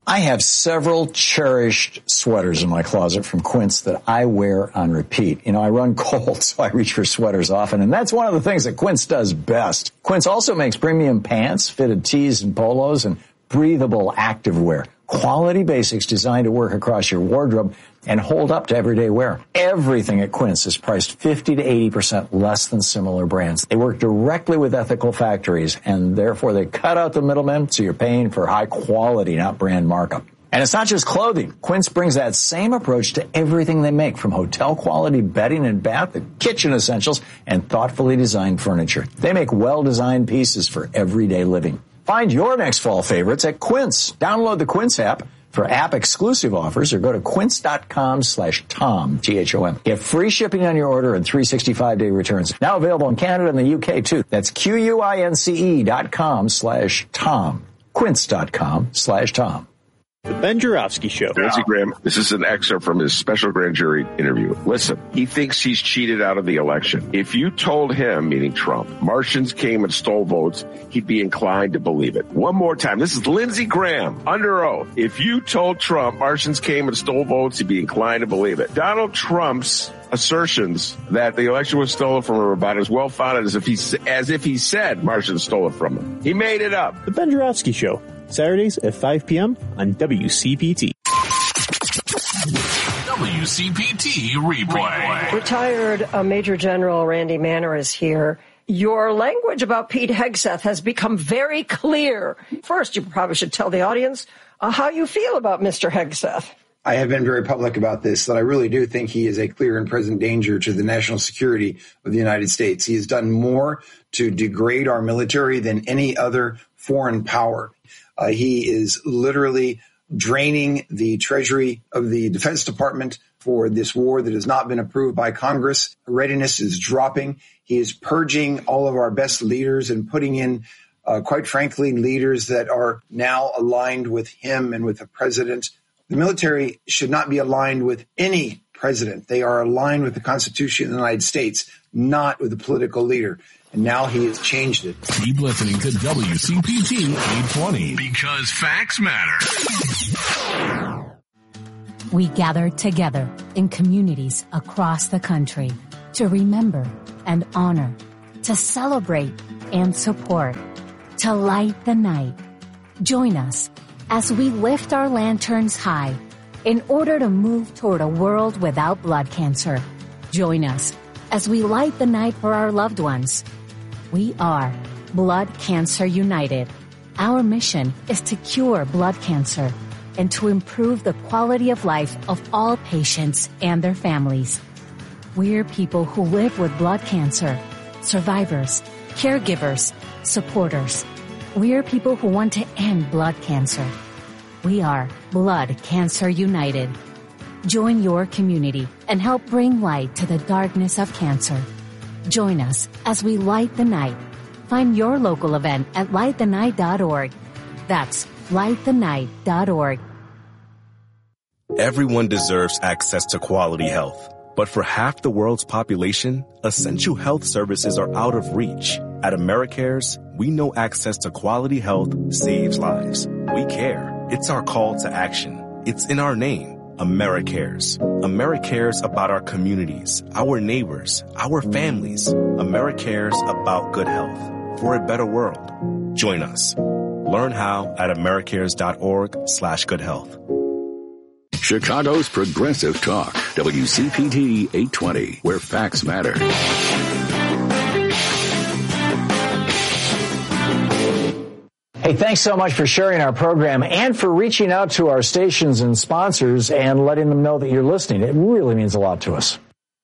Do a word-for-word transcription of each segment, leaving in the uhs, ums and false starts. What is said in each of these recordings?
I have several cherished sweaters in my closet from Quince that I wear on repeat. You know, I run cold, so I reach for sweaters often, and that's one of the things that Quince does best. Quince also makes premium pants, fitted tees and polos, and breathable activewear. Quality basics designed to work across your wardrobe and hold up to everyday wear. Everything at Quince is priced fifty to eighty percent less than similar brands. They work directly with ethical factories, and therefore they cut out the middlemen, so you're paying for high quality, not brand markup. And it's not just clothing. Quince brings that same approach to everything they make, from hotel-quality bedding and bath to kitchen essentials and thoughtfully designed furniture. They make well-designed pieces for everyday living. Find your next fall favorites at Quince. Download the Quince app for app-exclusive offers or go to quince.com slash Tom, T H O M. Get free shipping on your order and three hundred sixty-five day returns. Now available in Canada and the U K, too. That's Q-U-I-N-C-E dot com slash Tom. Quince.com slash Tom. The Ben Joravsky Show. Lindsey Graham, this is an excerpt from his special grand jury interview. Listen, he thinks he's cheated out of the election. If you told him, meaning Trump, Martians came and stole votes, he'd be inclined to believe it. One more time. This is Lindsey Graham, under oath. If you told Trump Martians came and stole votes, he'd be inclined to believe it. Donald Trump's assertions that the election was stolen from him are about as well founded as if he, as if he said Martians stole it from him. He made it up. The Ben Joravsky Show. Saturdays at five p.m. on W C P T. W C P T replay. Retired uh, Major General Randy Manner is here. Your language about Pete Hegseth has become very clear. First, you probably should tell the audience uh, how you feel about Mister Hegseth. I have been very public about this, that I really do think he is a clear and present danger to the national security of the United States. He has done more to degrade our military than any other foreign power. Uh, he is literally draining the treasury of the Defense Department for this war that has not been approved by Congress. Readiness is dropping. He is purging all of our best leaders and putting in, uh, quite frankly, leaders that are now aligned with him and with the president. The military should not be aligned with any president. They are aligned with the Constitution of the United States, not with a political leader. And now he has changed it. Keep listening to W C P T eight twenty. Because facts matter. We gather together in communities across the country to remember and honor, to celebrate and support, to light the night. Join us as we lift our lanterns high in order to move toward a world without blood cancer. Join us as we light the night for our loved ones. We are Blood Cancer United. Our mission is to cure blood cancer and to improve the quality of life of all patients and their families. We're people who live with blood cancer, survivors, caregivers, supporters. We're people who want to end blood cancer. We are Blood Cancer United. Join your community and help bring light to the darkness of cancer. Join us as we light the night. Find your local event at light the night dot org. That's light the night dot org. Everyone deserves access to quality health. But for half the world's population, essential health services are out of reach. At AmeriCares, we know access to quality health saves lives. We care. It's our call to action. It's in our name. AmeriCares. AmeriCares about our communities, our neighbors, our families. AmeriCares about good health for a better world. Join us. Learn how at americares.org slash good health. Chicago's Progressive Talk, W C P T eight twenty, where facts matter. Hey, thanks so much for sharing our program and for reaching out to our stations and sponsors and letting them know that you're listening. It really means a lot to us.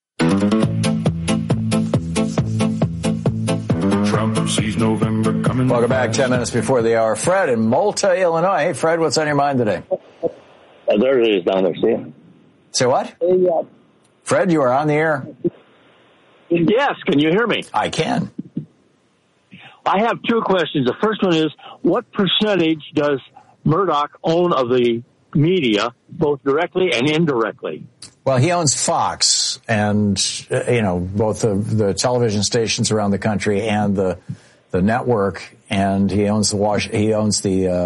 Trump sees November coming. Welcome back. Ten minutes before the hour. Fred in Malta, Illinois. Hey, Fred, what's on your mind today? Uh, there it is down there, see? Say what? Hey, uh, Fred, you are on the air. Yes, can you hear me? I can. I have two questions. The first one is, what percentage does Murdoch own of the media, both directly and indirectly? Well, he owns Fox and, uh, you know, both the, the television stations around the country and the the network, and he owns the Wash, he owns the uh,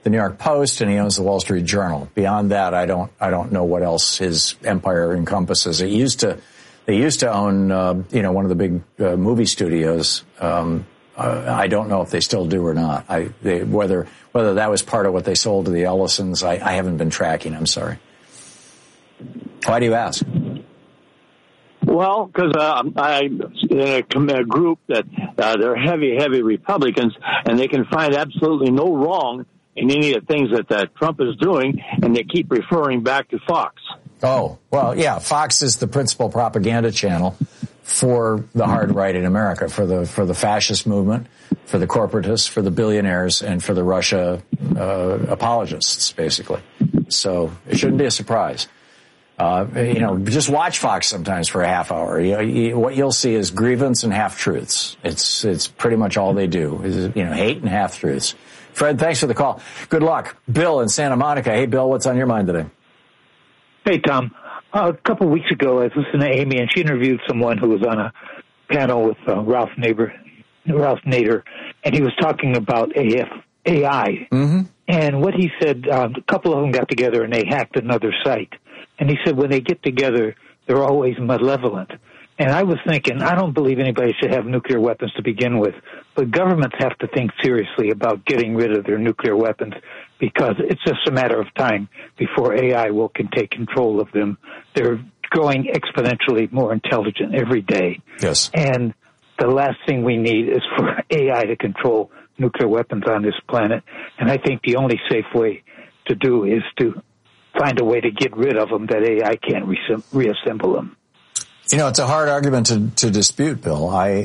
the New York Post, and he owns the Wall Street Journal. Beyond that, I don't I don't know what else his empire encompasses. It used to they used to own uh, you know one of the big uh, movie studios. Um, uh, I don't know if they still do or not. I they, whether whether that was part of what they sold to the Ellisons, I, I haven't been tracking. I'm sorry. Why do you ask? Well, because uh, I in a, a group that uh, they're heavy, heavy Republicans, and they can find absolutely no wrong in any of the things that, that Trump is doing, and they keep referring back to Fox. Oh, well, yeah, Fox is the principal propaganda channel for the hard right in America, for the for the fascist movement, for the corporatists, for the billionaires, and for the Russia uh, apologists, basically. So it shouldn't be a surprise. Uh, you know, just watch Fox sometimes for a half hour. You, you, what you'll see is grievance and half-truths. It's it's pretty much all they do, is, you know, hate and half-truths. Fred, thanks for the call. Good luck. Bill in Santa Monica. Hey, Bill, what's on your mind today? Hey, Tom. Uh, a couple of weeks ago, I was listening to Amy, and she interviewed someone who was on a panel with uh, Ralph Nader, Ralph Nader, and he was talking about A F, A I. Mm-hmm. And what he said, um, a couple of them got together and they hacked another site. And he said when they get together, they're always malevolent. And I was thinking, I don't believe anybody should have nuclear weapons to begin with, but governments have to think seriously about getting rid of their nuclear weapons because it's just a matter of time before A I will can take control of them. They're growing exponentially more intelligent every day. Yes. And the last thing we need is for A I to control nuclear weapons on this planet. And I think the only safe way to do is to find a way to get rid of them that A I can't re- reassemble them. You know, it's a hard argument to, to dispute, Bill. I,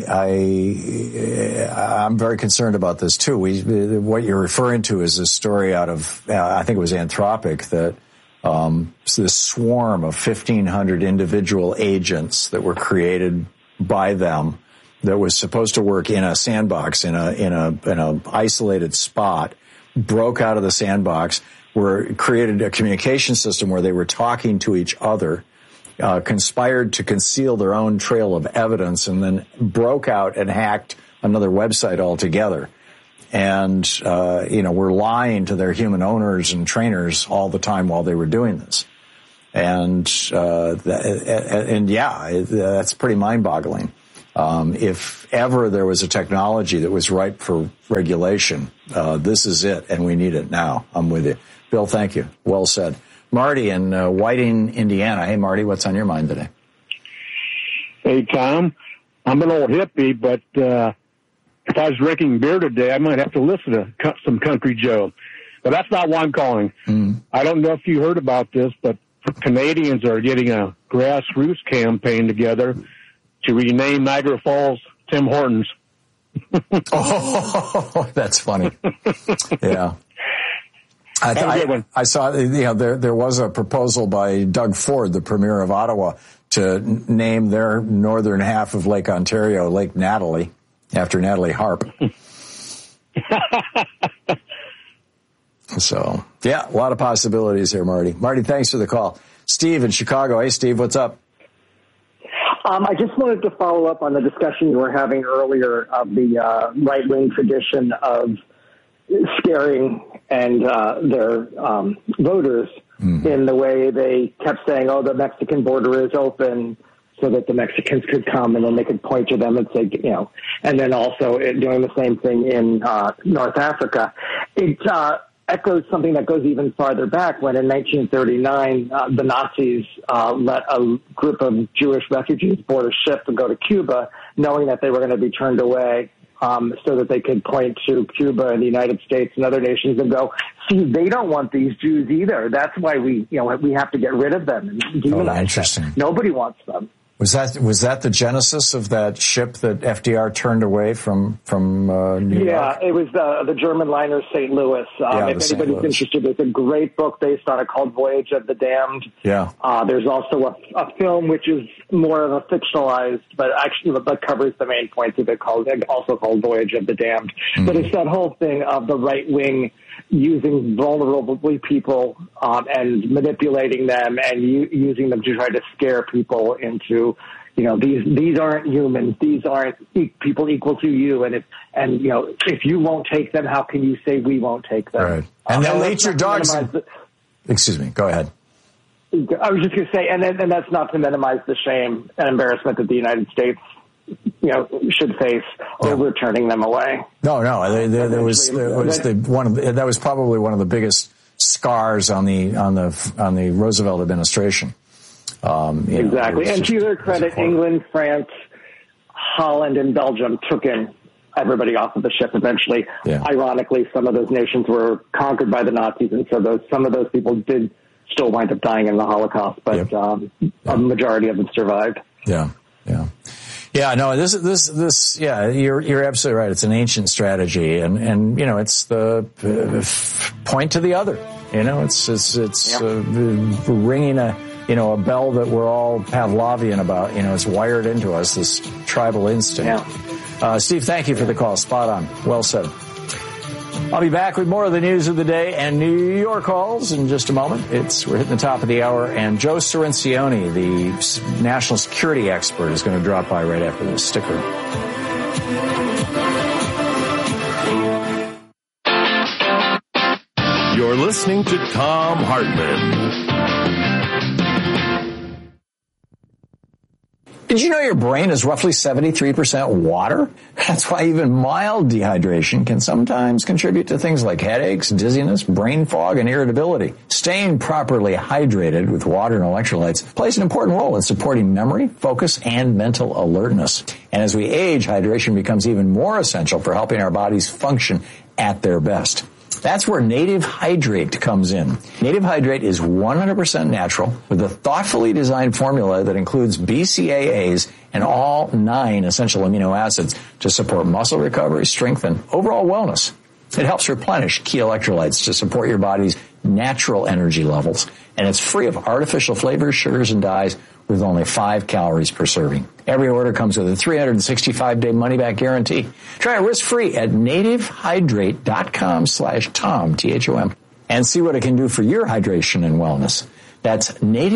I, I'm very concerned about this too. We, what you're referring to is a story out of, uh, I think it was Anthropic, that um, this swarm of fifteen hundred individual agents that were created by them that was supposed to work in a sandbox, in a in a in a isolated spot, broke out of the sandbox, were created a communication system where they were talking to each other. Uh, conspired to conceal their own trail of evidence, and then broke out and hacked another website altogether. And, uh, you know, were lying to their human owners and trainers all the time while they were doing this. And, uh, that, and yeah, it, that's pretty mind-boggling. Um, if ever there was a technology that was ripe for regulation, uh, this is it, and we need it now. I'm with you. Bill, thank you. Well said. Marty in uh, Whiting, Indiana. Hey, Marty, what's on your mind today? Hey, Tom. I'm an old hippie, but uh, if I was drinking beer today, I might have to listen to some Country Joe. But that's not why I'm calling. Mm. I don't know if you heard about this, but Canadians are getting a grassroots campaign together to rename Niagara Falls Tim Hortons. Oh, that's funny. Yeah. I, I, I saw, you know, there there was a proposal by Doug Ford, the premier of Ottawa, to name their northern half of Lake Ontario Lake Natalie, after Natalie Harp. So, yeah, a lot of possibilities here, Marty. Marty, thanks for the call. Steve in Chicago. Hey, Steve, what's up? Um, I just wanted to follow up on the discussion you were having earlier of the uh, right-wing tradition of scaring and uh, their um, voters mm. in the way they kept saying, oh, the Mexican border is open so that the Mexicans could come, and then they could point to them and say, you know, and then also doing the same thing in uh, North Africa. It uh, echoes something that goes even farther back when in nineteen thirty-nine, uh, the Nazis uh, let a group of Jewish refugees board a ship and go to Cuba, knowing that they were going to be turned away. Um, so that they could point to Cuba and the United States and other nations and go, see, they don't want these Jews either. That's why we, you know, we have to get rid of them and demonize oh, interesting. them. Nobody wants them. Was that was that the genesis of that ship that F D R turned away from from uh, New yeah, York? Yeah, it was uh, the German liner Saint Louis. Um, yeah, if anybody's interested, there's a great book based on it called Voyage of the Damned. Yeah. Uh, there's also a, a film which is more of a fictionalized, but actually but covers the main points of it, called also called Voyage of the Damned. Mm-hmm. But it's that whole thing of the right wing using vulnerable people um, and manipulating them and u- using them to try to scare people into, you know, these these aren't humans, these aren't e- people equal to you, and if and you know if you won't take them, how can you say we won't take them? Right. And they'll uh, eat your dogs. The, Excuse me. Go ahead. I was just going to say, and, and that's not to minimize the shame and embarrassment that the United States, you know, should face yeah. over turning them away. No, no, there, there, there was there was the one of the, that was probably one of the biggest scars on the on the on the Roosevelt administration. Um, exactly, know, and to their credit, England, France, Holland, and Belgium took in everybody off of the ship eventually. Yeah. Ironically, some of those nations were conquered by the Nazis, and so those some of those people did still wind up dying in the Holocaust, but yep. um, yeah. a majority of them survived. Yeah, yeah, yeah. No, this, this, this. Yeah, you're you're absolutely right. It's an ancient strategy, and and you know, it's the uh, point to the other. You know, it's it's it's yep. uh, ringing a you know a bell that we're all Pavlovian about. You know, it's wired into us, this tribal instinct. Yeah. Uh, Steve, thank you for the call. Spot on. Well said. I'll be back with more of the news of the day and New York calls in just a moment. It's we're hitting the top of the hour, and Joe Cirincione, the national security expert, is going to drop by right after this. Stick around. You're listening to Thom Hartmann. Did you know your brain is roughly seventy-three percent water? That's why even mild dehydration can sometimes contribute to things like headaches, dizziness, brain fog, and irritability. Staying properly hydrated with water and electrolytes plays an important role in supporting memory, focus, and mental alertness. And as we age, hydration becomes even more essential for helping our bodies function at their best. That's where Native Hydrate comes in. Native Hydrate is one hundred percent natural with a thoughtfully designed formula that includes B C A As and all nine essential amino acids to support muscle recovery, strength, and overall wellness. It helps replenish key electrolytes to support your body's natural energy levels, and it's free of artificial flavors, sugars, and dyes with only five calories per serving. Every order comes with a three hundred sixty-five day money-back guarantee. Try it risk-free at nativehydrate.com slash Tom, T H O M, and see what it can do for your hydration and wellness. That's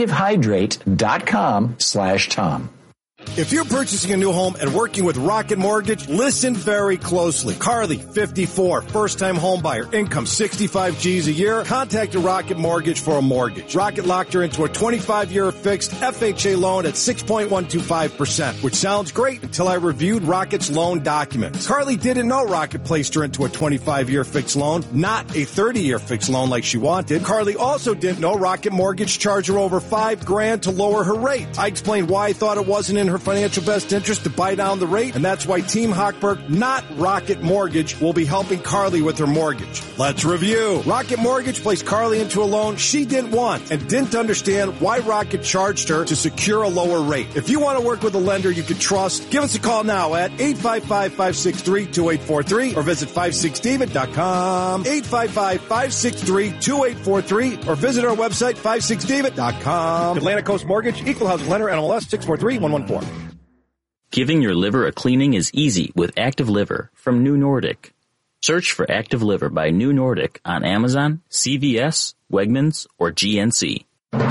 nativehydrate.com slash Tom. If you're purchasing a new home and working with Rocket Mortgage, listen very closely. Carly, fifty-four, first-time home buyer, income sixty-five G's a year, contacted Rocket Mortgage for a mortgage. Rocket locked her into a twenty-five year fixed F H A loan at six point one two five percent, which sounds great until I reviewed Rocket's loan documents. Carly didn't know Rocket placed her into a twenty-five year fixed loan, not a thirty year fixed loan like she wanted. Carly also didn't know Rocket Mortgage charged her over five grand to lower her rate. I explained why I thought it wasn't in her financial best interest to buy down the rate, and that's why Team Hochberg, not Rocket Mortgage, will be helping Carly with her mortgage. Let's review. Rocket Mortgage placed Carly into a loan she didn't want and didn't understand why Rocket charged her to secure a lower rate. If you want to work with a lender you can trust, give us a call now at eight five five, five six three, two eight four three or visit five six david dot com, eight five five, five six three, two eight four three, or visit our website, five six david dot com. Atlantic Coast Mortgage, Equal Housing Lender, N M L S six four three one one four. Giving your liver a cleaning is easy with Active Liver from New Nordic. Search for Active Liver by New Nordic on Amazon, C V S, Wegmans, or G N C.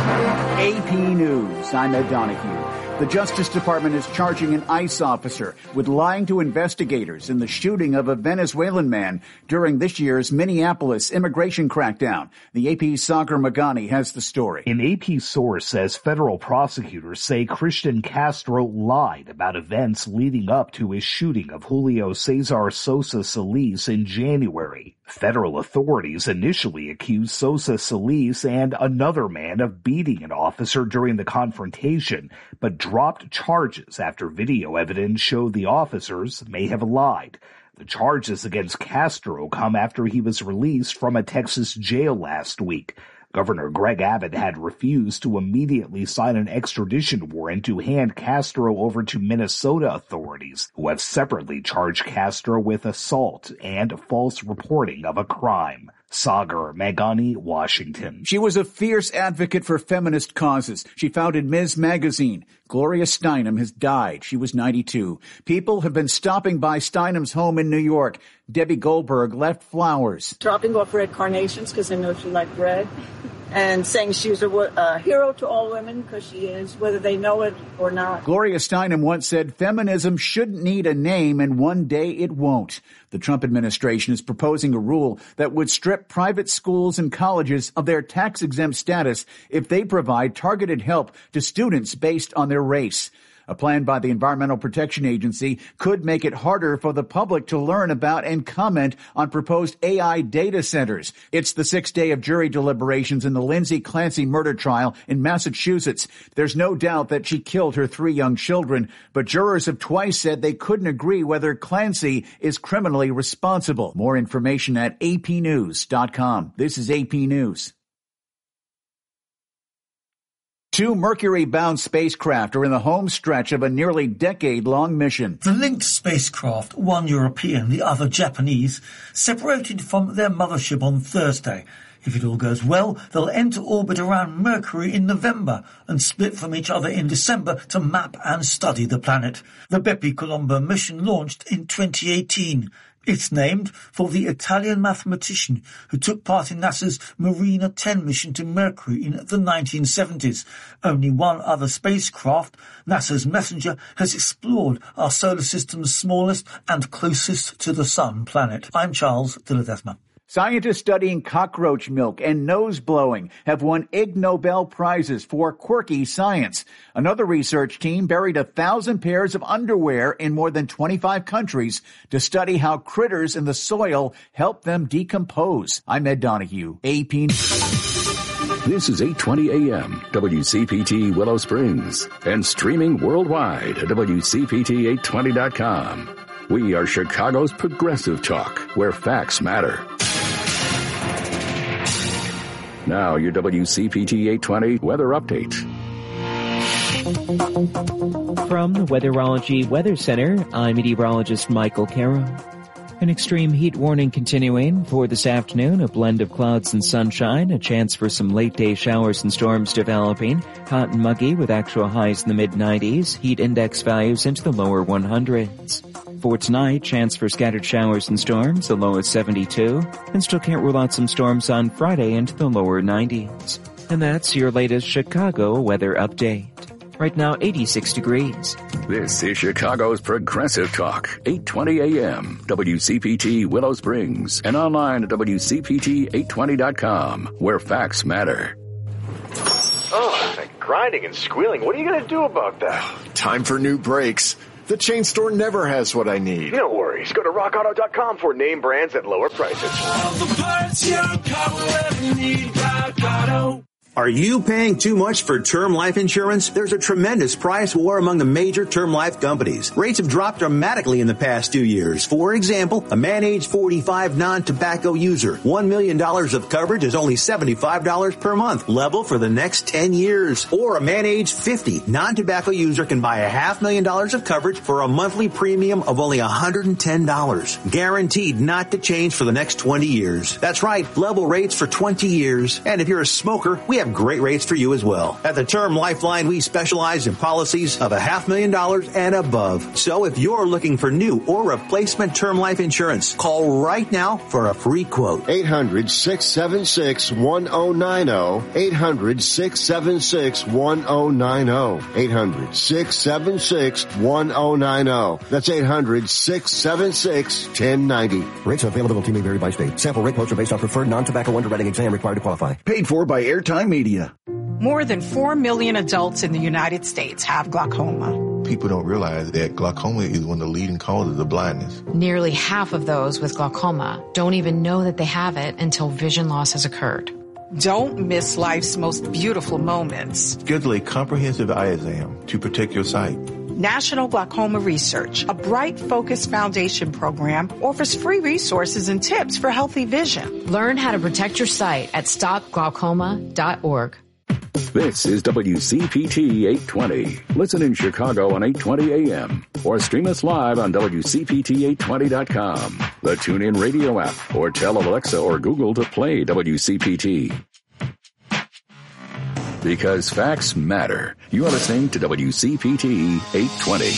A P News, I'm Ed Donahue. The Justice Department is charging an ICE officer with lying to investigators in the shooting of a Venezuelan man during this year's Minneapolis immigration crackdown. The A P's Sagar Magani has the story. An A P source says federal prosecutors say Christian Castro lied about events leading up to his shooting of Julio Cesar Sosa Solis in January. Federal authorities initially accused Sosa Solis and another man of beating an officer during the confrontation, but dropped charges after video evidence showed the officers may have lied. The charges against Castro come after he was released from a Texas jail last week. Governor Greg Abbott had refused to immediately sign an extradition warrant to hand Castro over to Minnesota authorities, who have separately charged Castro with assault and false reporting of a crime. Sagar Magani, Washington. She was a fierce advocate for feminist causes. She founded Miz Magazine. Gloria Steinem has died. She was ninety-two. People have been stopping by Steinem's home in New York. Debbie Goldberg left flowers. Dropping off red carnations because I know she liked red. and saying she's a, a hero to all women, because she is, whether they know it or not. Gloria Steinem once said feminism shouldn't need a name, and one day it won't. The Trump administration is proposing a rule that would strip private schools and colleges of their tax-exempt status if they provide targeted help to students based on their race. A plan by the Environmental Protection Agency could make it harder for the public to learn about and comment on proposed A I data centers. It's the sixth day of jury deliberations in the Lindsay Clancy murder trial in Massachusetts. There's no doubt that she killed her three young children, but jurors have twice said they couldn't agree whether Clancy is criminally responsible. More information at A P news dot com. This is A P News. Two Mercury-bound spacecraft are in the home stretch of a nearly decade-long mission. The linked spacecraft, one European, the other Japanese, separated from their mothership on Thursday. If it all goes well, they'll enter orbit around Mercury in November and split from each other in December to map and study the planet. The Bepi Colombo mission launched in twenty eighteen. It's named for the Italian mathematician who took part in NASA's Marina ten mission to Mercury in the nineteen seventies. Only one other spacecraft, NASA's Messenger, has explored our solar system's smallest and closest to the sun planet. I'm Charles de Ledesma. Scientists studying cockroach milk and nose blowing have won Ig Nobel Prizes for quirky science. Another research team buried a thousand pairs of underwear in more than twenty-five countries to study how critters in the soil help them decompose. I'm Ed Donahue, A P. This is eight twenty A M, W C P T Willow Springs, and streaming worldwide at W C P T eight twenty dot com. We are Chicago's progressive talk, where facts matter. Now, your W C P T eight twenty weather update. From the Weatherology Weather Center, I'm meteorologist Michael Carroll. An extreme heat warning continuing for this afternoon, a blend of clouds and sunshine, a chance for some late-day showers and storms developing, hot and muggy with actual highs in the mid nineties, heat index values into the lower hundreds. For tonight, chance for scattered showers and storms, the low is seventy-two, and still can't rule out some storms on Friday into the lower nineties. And that's your latest Chicago weather update. Right now, eighty-six degrees. This is Chicago's Progressive Talk, eight twenty A M, W C P T Willow Springs, and online at W C P T eight twenty dot com, where facts matter. Oh, that grinding and squealing. What are you going to do about that? Time for new brakes. The chain store never has what I need. No worries. Go to rock auto dot com for name brands at lower prices. All the parts your car will ever need, Rock Auto. Are you paying too much for term life insurance? There's a tremendous price war among the major term life companies. Rates have dropped dramatically in the past two years. For example, a man age forty-five non-tobacco user, one million dollars of coverage is only seventy-five dollars per month, level for the next ten years. Or a man age fifty non-tobacco user can buy a half million dollars of coverage for a monthly premium of only one hundred ten dollars. Guaranteed not to change for the next twenty years. That's right, level rates for twenty years. And if you're a smoker, we have great rates for you as well. At the Term Lifeline, we specialize in policies of a half million dollars and above. So if you're looking for new or replacement term life insurance, call right now for a free quote. eight hundred, six seven six, one oh nine oh. eight hundred, six seven six, one oh nine oh. eight hundred, six seven six, one oh nine oh. That's eight hundred, six seven six, one oh nine oh. Rates availability may vary by state. Sample rate quotes are based on preferred non-tobacco underwriting exam required to qualify. Paid for by Airtime Media. More than four million adults in the United States have glaucoma. People don't realize that glaucoma is one of the leading causes of blindness. Nearly half of those with glaucoma don't even know that they have it until vision loss has occurred. Don't miss life's most beautiful moments. Schedule a comprehensive eye exam to protect your sight. National Glaucoma Research, a Bright Focus Foundation program, offers free resources and tips for healthy vision. Learn how to protect your sight at stop glaucoma dot org. This is W C P T eight twenty. Listen in Chicago on eight twenty A M or stream us live on W C P T eight twenty dot com, the TuneIn Radio app, or tell Alexa or Google to play W C P T. Because facts matter. You are listening to W C P T eight twenty.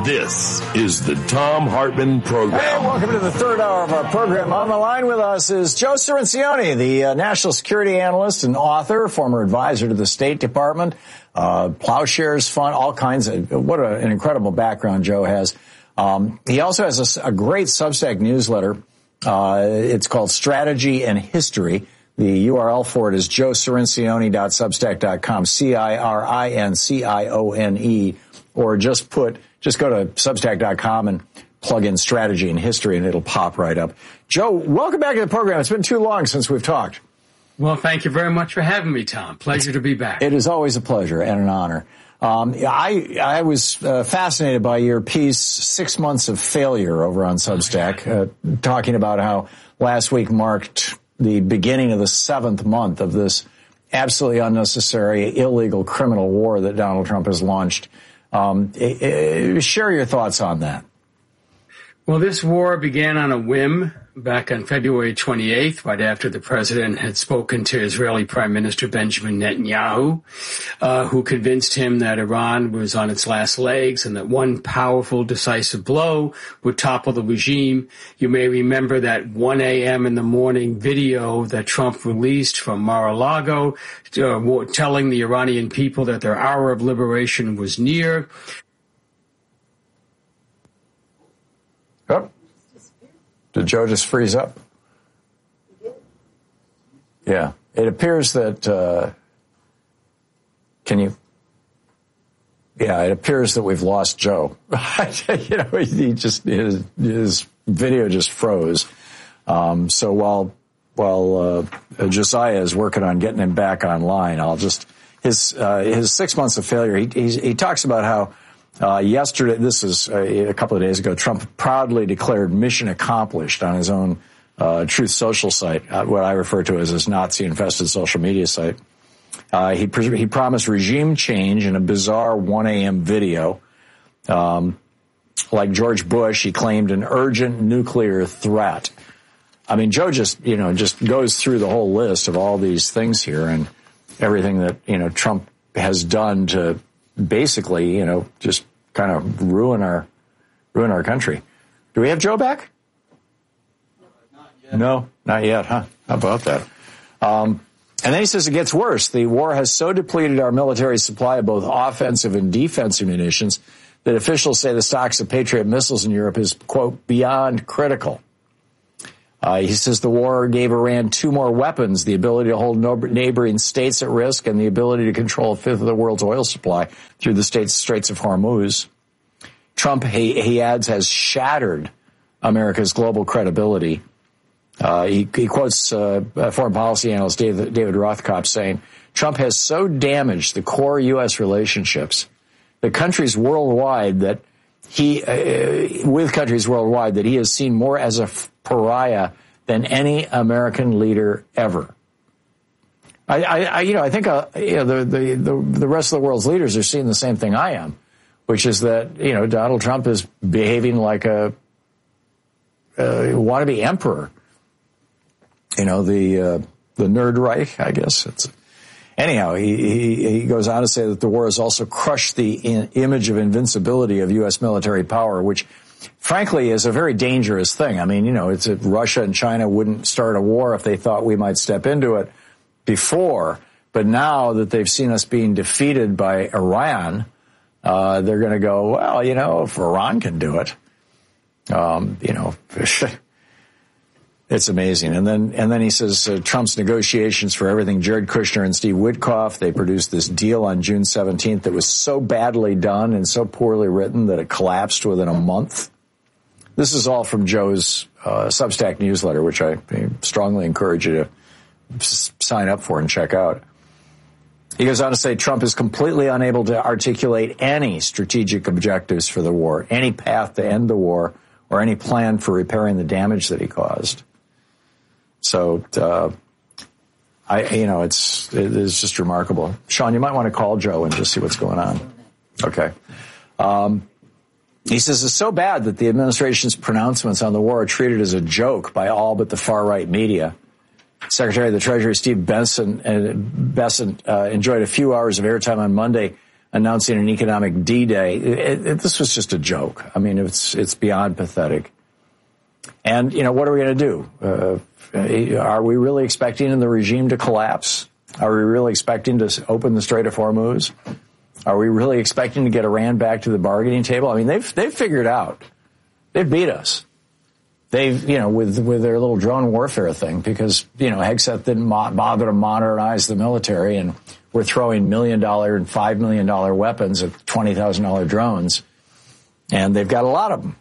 This is the Thom Hartmann Program. Hey, welcome to the third hour of our program. On the line with us is Joe Cirincione, the uh, national security analyst and author, former advisor to the State Department, uh, Plowshares Fund, all kinds of, what a, an incredible background Joe has. Um, he also has a, a great Substack newsletter. Uh, it's called Strategy and History. The U R L for it is joe cirincione dot substack dot com, C I R I N C I O N E, or just put, just go to substack dot com and plug in Strategy and History and it'll pop right up. Joe, welcome back to the program. It's been too long since we've talked. Well, thank you very much for having me, Tom. Pleasure to be back. It is always a pleasure and an honor. Um, I, I was uh, fascinated by your piece, Six Months of Failure, over on Substack, uh, talking about how last week marked the beginning of the seventh month of this absolutely unnecessary, illegal criminal war that Donald Trump has launched. Um, uh, share your thoughts on that. Well, this war began on a whim back on February twenty-eighth, right after the president had spoken to Israeli Prime Minister Benjamin Netanyahu, uh, who convinced him that Iran was on its last legs and that one powerful, decisive blow would topple the regime. You may remember that one a.m. in the morning video that Trump released from Mar-a-Lago, uh, telling the Iranian people that their hour of liberation was near. Oh. Did Joe just freeze up? Yeah. It appears that, uh, can you? Yeah, it appears that we've lost Joe. You know, he just, his, his video just froze. Um, so while, while, uh, Josiah is working on getting him back online, I'll just, his, uh, his six months of failure, he, he, he talks about how, Uh, yesterday, this is uh, a couple of days ago, Trump proudly declared mission accomplished on his own uh, Truth Social site, uh, what I refer to as his Nazi-infested social media site. Uh, he, pr- he promised regime change in a bizarre one a.m. video. Um, like George Bush, he claimed an urgent nuclear threat. I mean, Joe just, you know, just goes through the whole list of all these things here and everything that, you know, Trump has done to basically, you know, just kind of ruin our ruin our country. Do we have Joe back? No, not yet. No, not yet, huh? How about that? Um, and then he says it gets worse. The war has so depleted our military supply of both offensive and defensive munitions that officials say the stocks of Patriot missiles in Europe is, quote, beyond critical. Uh, he says the war gave Iran two more weapons, the ability to hold no- neighboring states at risk and the ability to control a fifth of the world's oil supply through the state's Straits of Hormuz. Trump, he, he adds, has shattered America's global credibility. Uh, he, he quotes uh, foreign policy analyst David, David Rothkopf saying, Trump has so damaged the core U S relationships, the countries worldwide that he, uh, with countries worldwide that he has seen more as a pariah than any American leader ever. I, I, I you know, I think uh, you know, the, the, the, the rest of the world's leaders are seeing the same thing I am, which is that, you know, Donald Trump is behaving like a, a wannabe emperor. You know, the, uh, the Nerd Reich, I guess. It's, anyhow, he, he, he goes on to say that the war has also crushed the in, image of invincibility of U S military power, which frankly is a very dangerous thing. I mean, you know, it's that Russia and China wouldn't start a war if they thought we might step into it before. But now that they've seen us being defeated by Iran, uh, they're going to go, well, you know, if Iran can do it, um, you know, it's amazing. And then, and then he says uh, Trump's negotiations for everything, Jared Kushner and Steve Witkoff, they produced this deal on June seventeenth that was so badly done and so poorly written that it collapsed within a month. This is all from Joe's uh, Substack newsletter, which I strongly encourage you to s- sign up for and check out. He goes on to say Trump is completely unable to articulate any strategic objectives for the war, any path to end the war, or any plan for repairing the damage that he caused. So, uh, I, you know, it's, it is just remarkable. Sean, you might want to call Joe and just see what's going on. Okay. Um, he says it's so bad that the administration's pronouncements on the war are treated as a joke by all but the far-right media. Secretary of the Treasury Steve Besant, uh, Besant uh, enjoyed a few hours of airtime on Monday announcing an economic D-Day. It, it, this was just a joke. I mean, it's it's beyond pathetic. And, you know, what are we going to do? Uh, are we really expecting the regime to collapse? Are we really expecting to open the Strait of Hormuz? Are we really expecting to get Iran back to the bargaining table? I mean, they've they've figured out. They've beat us. They've, you know, with with their little drone warfare thing, because, you know, Hegseth didn't mo- bother to modernize the military, and we're throwing million dollar and five million dollar weapons at twenty thousand dollar drones, and they've got a lot of them.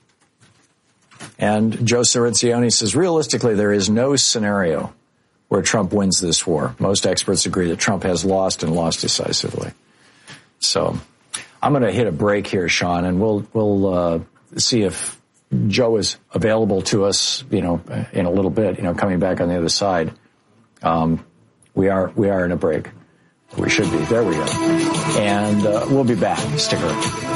And Joe Cirincione says, realistically, there is no scenario where Trump wins this war. Most experts agree that Trump has lost and lost decisively. So I'm going to hit a break here, Sean, and we'll we'll uh, see if Joe is available to us, you know, in a little bit, you know, coming back on the other side. Um, we are we are in a break. We should be. There we go. And uh, we'll be back. Stick around.